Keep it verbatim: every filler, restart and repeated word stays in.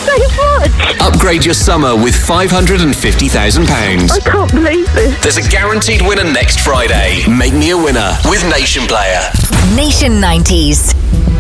so much. Upgrade your summer with five hundred fifty thousand pounds. I can't believe this. There's a guaranteed winner next Friday. Make me a winner with Nation Player. Nation nineties.